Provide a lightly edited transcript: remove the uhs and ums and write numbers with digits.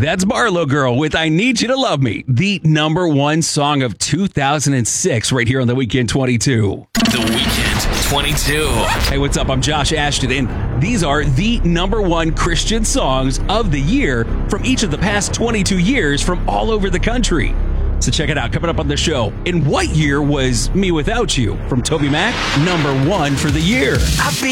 That's Barlow Girl with I Need You to Love Me, the number one song of 2006 right here on The Weekend 22. The Weekend 22. Hey, what's up? I'm Josh Ashton, and these are the number one Christian songs of the year from each of the past 22 years from all over the country. So check it out. Coming up on the show, in what year was Me Without You from Toby Mac number one for the year? I've been